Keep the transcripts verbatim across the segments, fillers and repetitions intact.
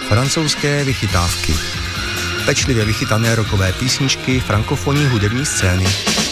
Francouzské vychytávky. Pečlivě vychytané rockové písničky frankofonní hudební scény.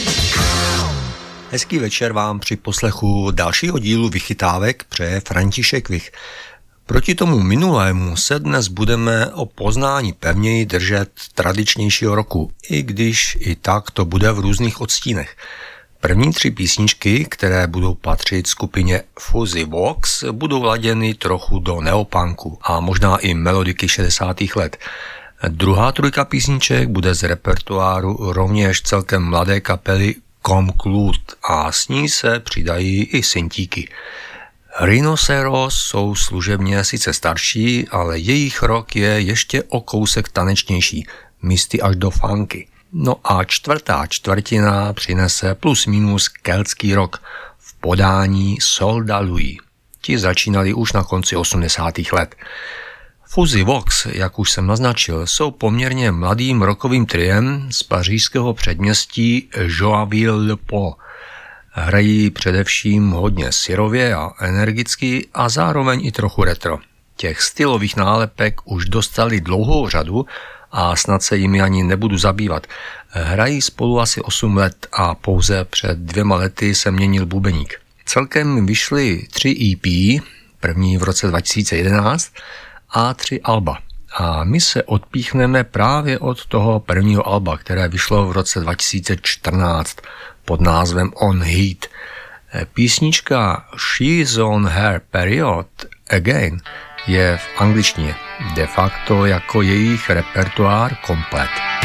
Hezký večer vám při poslechu dalšího dílu vychytávek přeje František Vich. Proti tomu minulému se dnes budeme o poznání pevněji držet tradičnějšího roku, i když i tak to bude v různých odstínech. První tři písničky, které budou patřit skupině Fuzzy Vox, budou laděny trochu do neopunku a možná i melodiky šedesátých let. Druhá trojka písniček bude z repertoáru rovněž celkem mladé kapely Conclude a s ní se přidají i syntíky. Rhinoceros jsou služebně sice starší, ale jejich rock je ještě o kousek tanečnější, místy až do funky. No a čtvrtá čtvrtina přinese plus minus keltský rock v podání Soldat Louis. Ti začínali už na konci osmdesátých let. Fuzzy Vox, jak už jsem naznačil, jsou poměrně mladým rockovým triem z pařížského předměstí Joinville-le-Pont. Hrají především hodně syrově a energicky a zároveň i trochu retro. Těch stylových nálepek už dostali dlouhou řadu a snad se jimi ani nebudu zabývat. Hrají spolu asi osm let a pouze před dvěma lety se měnil bubeník. Celkem vyšly tři E P, první v roce dva tisíce jedenáct a tři alba. A my se odpíchneme právě od toho prvního alba, které vyšlo v roce dva tisíce čtrnáct pod názvem On Heat. Písnička She's on her period again je v angličtině, de facto jako jejich repertoár komplet.